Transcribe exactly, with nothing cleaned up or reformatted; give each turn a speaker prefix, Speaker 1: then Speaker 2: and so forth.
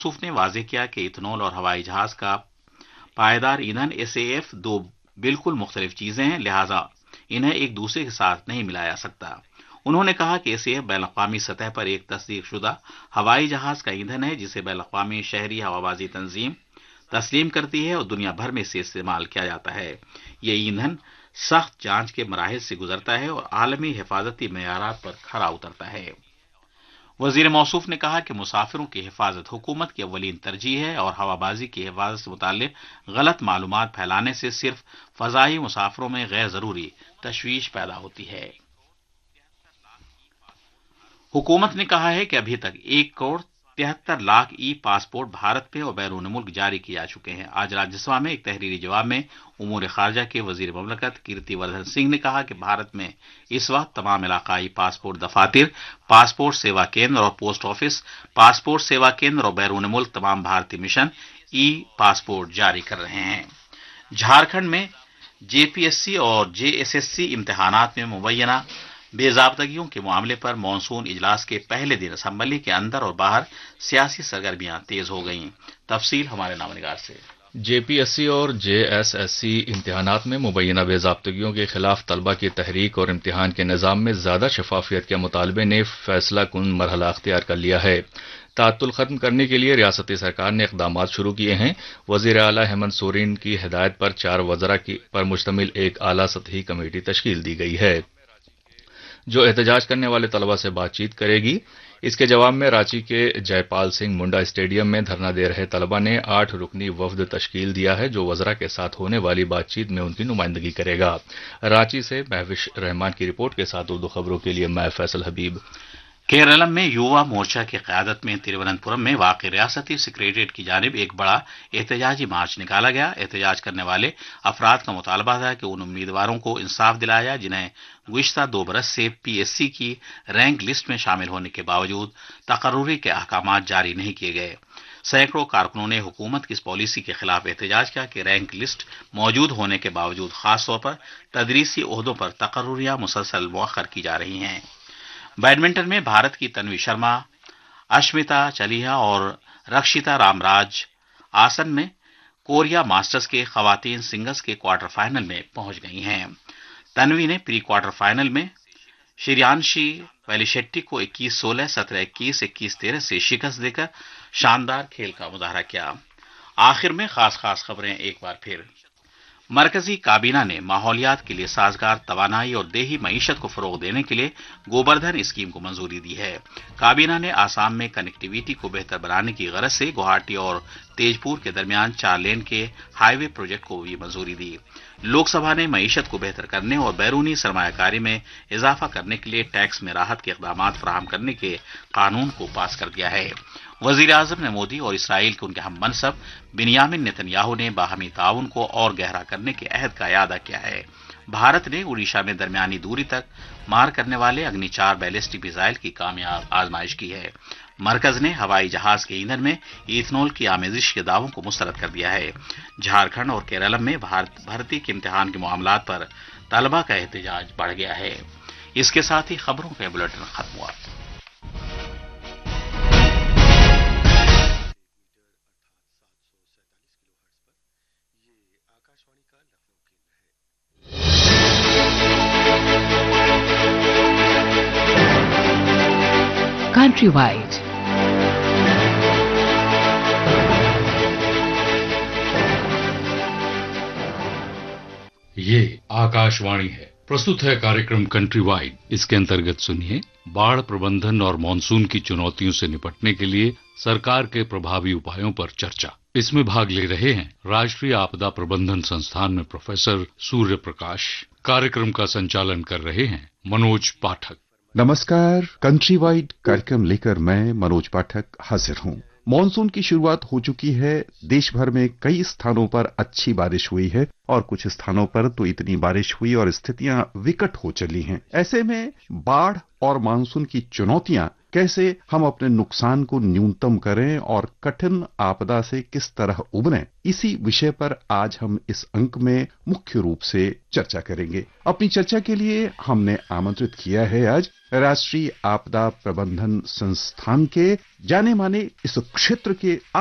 Speaker 1: सूफ ने वाजे किया कि इथेनॉल और हवाई जहाज का पायदार ईंधन एस ए एफ दो बिल्कुल मुख्तलिफ चीजें हैं, लिहाजा इन्हें एक दूसरे के साथ नहीं मिलाया जा सकता। उन्होंने कहा कि एस ए एफ बैन अवी सतह पर एक तस्दीक शुदा हवाई जहाज का ईंधन है जिसे बैन अवी शहरी हवाबाजी तंजीम तस्लीम करती है और दुनिया भर में इसे इस्तेमाल किया जाता है। ये ईंधन सख्त जांच के मराहिल से गुजरता है और आलमी हिफाजती मेयारात पर खरा उतरता है। वजीर मौसूफ ने कहा कि मुसाफिरों की हिफाजत हुकूमत की अव्वलीन तरजीह है और हवाबाजी की हिफाजत से मुताल्लिक गलत मालूमात फैलाने से सिर्फ फजाई मुसाफिरों में गैर जरूरी तशवीश पैदा होती है। हुकूमत ने कहा है कि अभी तक एक करोड़ तिहत्तर लाख ई पासपोर्ट भारत में और बैरून मुल्क जारी किए जा चुके हैं। आज राज्यसभा में एक तहरीरी जवाब में उमूर खारजा के वजीर ममलकत कीर्तिवर्धन सिंह ने कहा कि भारत में इस वक्त तमाम इलाकाई पासपोर्ट दफातर, पासपोर्ट सेवा केंद्र और पोस्ट ऑफिस, पासपोर्ट सेवा केंद्र और बैरून मुल्क तमाम भारतीय मिशन ई पासपोर्ट जारी कर रहे हैं। झारखंड में जेपीएससी और जेएसएससी इम्तिहानात में मुबैना बेजाब्तगियों के मामले पर मॉनसून इजलास के पहले दिन असम्बली के अंदर और बाहर सियासी सरगर्मियां तेज हो गईं। तफसील हमारे नामनिगार से।
Speaker 2: जेपीएससी और जेएसएससी इम्तिहानात में मुबैना बेजाब्तगियों के खिलाफ तलबा की तहरीक और इम्तिहान के निज़ाम में ज्यादा शफाफियत के मुतालबे ने फैसला कुन मरहला अख्तियार कर लिया है। तातुल खत्म करने के लिए रियासती सरकार ने इकदाम शुरू किए हैं। वजीर आला हेमंत सोरेन की हिदायत पर चार वज़रा की पर मुश्तमिल एक आला सतही कमेटी तश्कील दी गई है जो एहतजाज करने वाले तलबा से बातचीत करेगी। इसके जवाब में रांची के जयपाल सिंह मुंडा स्टेडियम में धरना दे रहे तलबा ने आठ रुकनी वफद तश्कील दिया है जो वज़रा के साथ होने वाली बातचीत में उनकी नुमाइंदगी करेगा। रांची से महविश रहमान की रिपोर्ट के साथ उर्दू खबरों के लिए मैं फैसल हबीब।
Speaker 1: केरलम में युवा मोर्चा की क़यादत में तिरुवनंतपुरम में वाक़ रियासती सेक्रेटरीट की जानिब एक बड़ा एहतजाजी मार्च निकाला गया। एहतजाज करने वाले अफराद का मुतालबा था कि उन उम्मीदवारों को इंसाफ दिलाया जाए जिन्हें गुज़िश्ता दो बरस से पीएससी की रैंक लिस्ट में शामिल होने के बावजूद तकर्रुरी के अहकामात जारी नहीं किए गए। सैकड़ों कारकुनों ने हुकूमत की इस पॉलिसी के खिलाफ एहतजाज किया कि रैंक लिस्ट मौजूद होने के बावजूद खासतौर पर तदरीसी ओहदों पर तकर्रुरियां मुसलसल मौखर की जा रही हैं। बैडमिंटन में भारत की तन्वी शर्मा, अश्मिता चलिहा और रक्षिता रामराज आसन में कोरिया मास्टर्स के खवातीन सिंगल्स के क्वार्टर फाइनल में पहुंच गई हैं। तन्वी ने प्री क्वार्टर फाइनल में श्रियांशी वेलिशेट्टी को इक्कीस सोलह, सत्रह इक्कीस, इक्कीस तेरह से शिकस्त देकर शानदार खेल का मुजाहरा किया। आखिर में खास खास खबरें एक बार फिर। मरकजी काबीना ने माहौलियात के लिए साजगार तवानाई और देही मईशत को फरोग देने के लिए गोबर्धन स्कीम को मंजूरी दी है। काबीना ने आसाम में कनेक्टिविटी को बेहतर बनाने की गरज से गुवाहाटी और तेजपुर के दरमियान चार लेन के हाईवे प्रोजेक्ट को भी मंजूरी दी। लोकसभा ने मईशत को बेहतर करने और बैरूनी सरमायाकारी में इजाफा करने के लिए टैक्स में राहत के इक़दामात फराहम करने के कानून को पास कर दिया है। वजीर आजम ने मोदी और इसराइल के उनके हम मनसब बिन्यामिन नेतन्याहू ने बाहमी ताउन को और गहरा करने के अहद का यादा किया है। भारत ने उड़ीसा में दरमियानी दूरी तक मार करने वाले अग्नि चार बैलिस्टिक मिसाइल की कामयाब आजमाइश की है। मरकज ने हवाई जहाज के ईंधन में इथेनॉल की आमेजिश के दावों को मुस्तरद कर दिया है। झारखंड और केरल में भारत भर्ती के इम्तिहान के मामलात पर तलबा का एहतजाज बढ़ गया है। इसके साथ ही खबरों का बुलेटिन खत्म हुआ।
Speaker 3: Countrywide.
Speaker 4: ये आकाशवाणी है। प्रस्तुत है कार्यक्रम कंट्री वाइड। इसके अंतर्गत सुनिए बाढ़ प्रबंधन और मानसून की चुनौतियों से निपटने के लिए सरकार के प्रभावी उपायों पर चर्चा। इसमें भाग ले रहे हैं राष्ट्रीय आपदा प्रबंधन संस्थान में प्रोफेसर सूर्य प्रकाश। कार्यक्रम का संचालन कर रहे हैं मनोज पाठक।
Speaker 5: नमस्कार। कंट्री वाइड कार्यक्रम लेकर मैं मनोज पाठक हाजिर हूं। मॉनसून की शुरुआत हो चुकी है। देश भर में कई स्थानों पर अच्छी बारिश हुई है और कुछ स्थानों पर तो इतनी बारिश हुई और स्थितियां विकट हो चली हैं। ऐसे में बाढ़ और मानसून की चुनौतियां, कैसे हम अपने नुकसान को न्यूनतम करें और कठिन आपदा से किस तरह उबरें, इसी विषय पर आज हम इस अंक में मुख्य रूप से चर्चा करेंगे। अपनी चर्चा के लिए हमने आमंत्रित किया है आज राष्ट्रीय आपदा प्रबंधन संस्थान के जाने माने इस क्षेत्र के